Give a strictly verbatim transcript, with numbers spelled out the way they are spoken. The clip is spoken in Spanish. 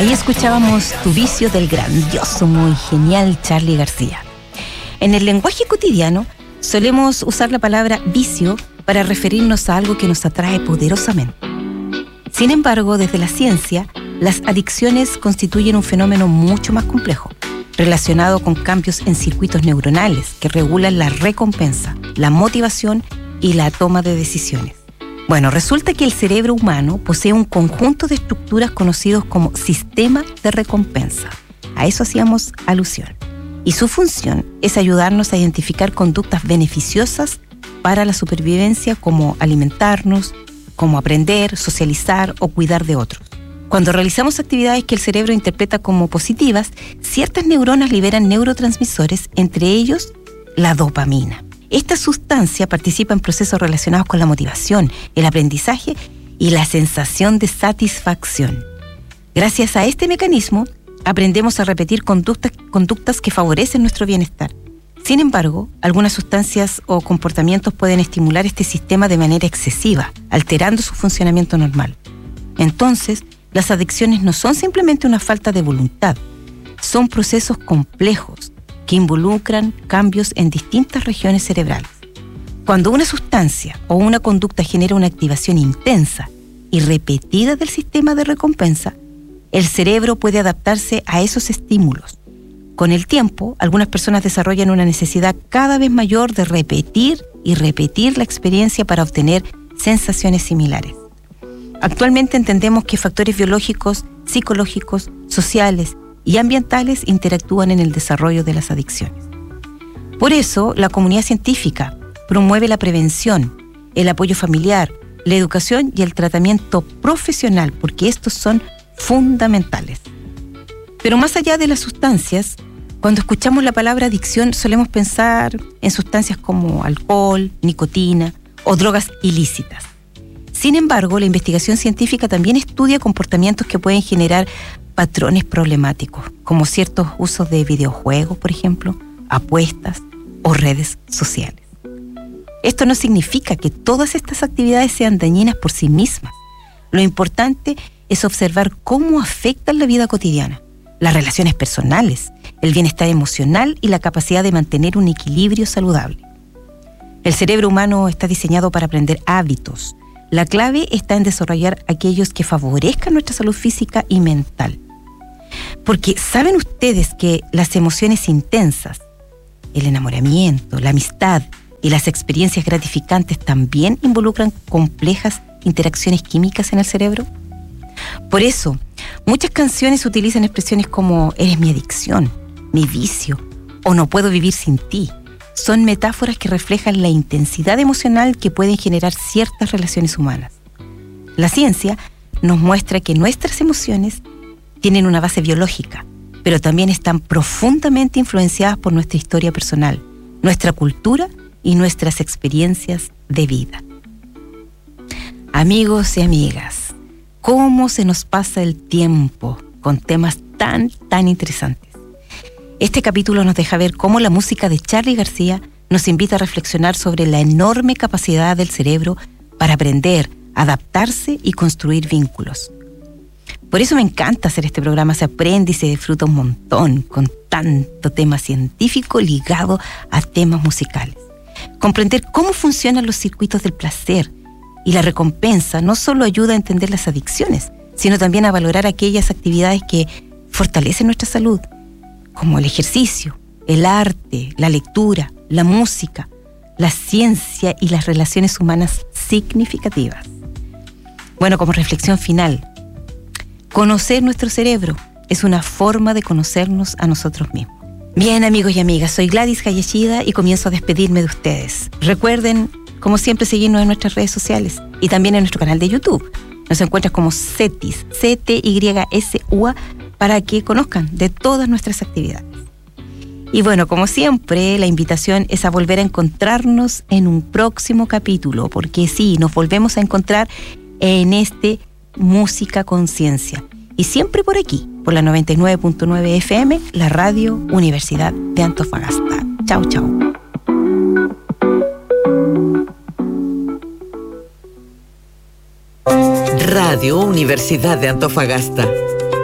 Ahí escuchábamos Tu vicio del grandioso, muy genial Charly García. En el lenguaje cotidiano solemos usar la palabra vicio para referirnos a algo que nos atrae poderosamente. Sin embargo, desde la ciencia, las adicciones constituyen un fenómeno mucho más complejo, relacionado con cambios en circuitos neuronales que regulan la recompensa, la motivación y la toma de decisiones. Bueno, resulta que el cerebro humano posee un conjunto de estructuras conocidos como sistema de recompensa. A eso hacíamos alusión. Y su función es ayudarnos a identificar conductas beneficiosas para la supervivencia, como alimentarnos, como aprender, socializar o cuidar de otros. Cuando realizamos actividades que el cerebro interpreta como positivas, ciertas neuronas liberan neurotransmisores, entre ellos la dopamina. Esta sustancia participa en procesos relacionados con la motivación, el aprendizaje y la sensación de satisfacción. Gracias a este mecanismo, aprendemos a repetir conductas, conductas que favorecen nuestro bienestar. Sin embargo, algunas sustancias o comportamientos pueden estimular este sistema de manera excesiva, alterando su funcionamiento normal. Entonces, las adicciones no son simplemente una falta de voluntad, son procesos complejos que involucran cambios en distintas regiones cerebrales. Cuando una sustancia o una conducta genera una activación intensa y repetida del sistema de recompensa, el cerebro puede adaptarse a esos estímulos. Con el tiempo, algunas personas desarrollan una necesidad cada vez mayor de repetir y repetir la experiencia para obtener sensaciones similares. Actualmente entendemos que factores biológicos, psicológicos, sociales y ambientales interactúan en el desarrollo de las adicciones. Por eso, la comunidad científica promueve la prevención, el apoyo familiar, la educación y el tratamiento profesional, porque estos son fundamentales. Pero más allá de las sustancias, cuando escuchamos la palabra adicción solemos pensar en sustancias como alcohol, nicotina o drogas ilícitas. Sin embargo, la investigación científica también estudia comportamientos que pueden generar patrones problemáticos, como ciertos usos de videojuegos, por ejemplo, apuestas o redes sociales. Esto no significa que todas estas actividades sean dañinas por sí mismas. Lo importante es observar cómo afectan la vida cotidiana, las relaciones personales, el bienestar emocional y la capacidad de mantener un equilibrio saludable. El cerebro humano está diseñado para aprender hábitos. La clave está en desarrollar aquellos que favorezcan nuestra salud física y mental. Porque ¿saben ustedes que las emociones intensas, el enamoramiento, la amistad y las experiencias gratificantes también involucran complejas interacciones químicas en el cerebro? Por eso, muchas canciones utilizan expresiones como eres mi adicción, mi vicio o no puedo vivir sin ti. Son metáforas que reflejan la intensidad emocional que pueden generar ciertas relaciones humanas. La ciencia nos muestra que nuestras emociones tienen una base biológica, pero también están profundamente influenciadas por nuestra historia personal, nuestra cultura y nuestras experiencias de vida. Amigos y amigas, ¿cómo se nos pasa el tiempo con temas tan, tan interesantes? Este capítulo nos deja ver cómo la música de Charly García nos invita a reflexionar sobre la enorme capacidad del cerebro para aprender, adaptarse y construir vínculos. Por eso me encanta hacer este programa, se aprende y se disfruta un montón con tanto tema científico ligado a temas musicales. Comprender cómo funcionan los circuitos del placer y la recompensa no solo ayuda a entender las adicciones, sino también a valorar aquellas actividades que fortalecen nuestra salud, como el ejercicio, el arte, la lectura, la música, la ciencia y las relaciones humanas significativas. Bueno, como reflexión final, conocer nuestro cerebro es una forma de conocernos a nosotros mismos. Bien, amigos y amigas, soy Gladys Hayashida y comienzo a despedirme de ustedes. Recuerden, como siempre, seguirnos en nuestras redes sociales y también en nuestro canal de YouTube. Nos encuentras como CETIS, C T Y S U A, para que conozcan de todas nuestras actividades. Y bueno, como siempre, la invitación es a volver a encontrarnos en un próximo capítulo, porque sí, nos volvemos a encontrar en este Música Conciencia. Y siempre por aquí, por la noventa y nueve punto nueve F M, la Radio Universidad de Antofagasta. Chau, chau. Radio Universidad de Antofagasta.